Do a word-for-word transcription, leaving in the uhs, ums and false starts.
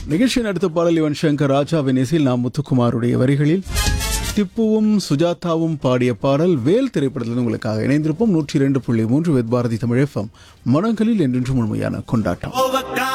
நிகழ்ச்சியின் அடுத்த பாடல் யுவன் சங்கர் ராஜாவின் இசையில் நாம் முத்துக்குமாருடைய வரிகளில் திப்புவும் சுஜாதாவும் பாடிய பாடல் வேல் திரைப்படத்தில் உங்களுக்காக இணைந்திருப்போம். நூற்றி இரண்டு புள்ளி மூன்று வித் பாரதி தமிழ் எஃப்எம் மனங்களில் என்றென்றும் முழுமையான கொண்டாட்டம்.